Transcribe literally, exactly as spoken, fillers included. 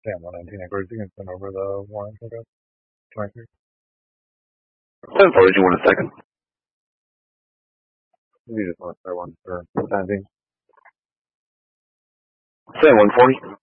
Damn, one nineteen inquiries. You can send over the warrant for that. twenty-three. ten forty, do you want a second? You just want to start one for the time being. Say one forty.